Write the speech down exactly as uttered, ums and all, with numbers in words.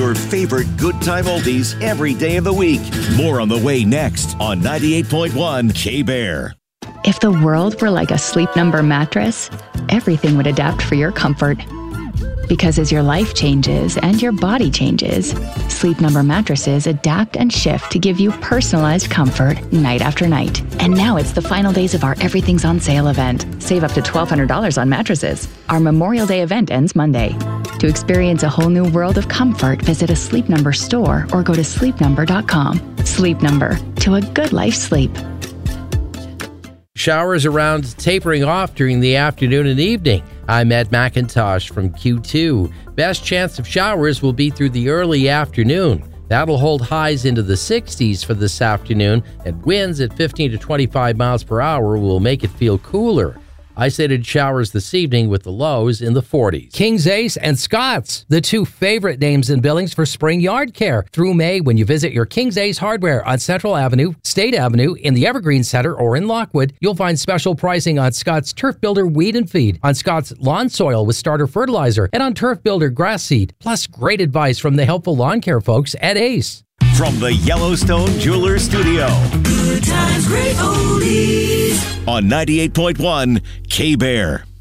your favorite good time oldies every day of the week. More on the way next on ninety-eight point one K-Bear. If the world were like a Sleep Number mattress, everything would adapt for your comfort. Because as your life changes and your body changes, Sleep Number mattresses adapt and shift to give you personalized comfort night after night. And now it's the final days of our Everything's on Sale event. Save up to twelve hundred dollars on mattresses. Our Memorial Day event ends Monday. To experience a whole new world of comfort, visit a Sleep Number store or go to sleep number dot com. Sleep Number, to a good life's sleep. Showers around tapering off during the afternoon and evening. I'm Ed McIntosh from Q two. Best chance of showers will be through the early afternoon. That'll hold highs into the sixties for this afternoon, and winds at fifteen to twenty-five miles per hour will make it feel cooler. Isolated showers this evening with the lows in the forties. King's Ace and Scott's, the two favorite names in Billings for spring yard care. Through May, when you visit your King's Ace Hardware on Central Avenue, State Avenue, in the Evergreen Center, or in Lockwood, you'll find special pricing on Scott's Turf Builder Weed and Feed, on Scott's Lawn Soil with Starter Fertilizer, and on Turf Builder Grass Seed, plus great advice from the helpful lawn care folks at Ace. From the Yellowstone Jewelers Studio. Good times, great oldies. On ninety-eight point one K-Bear.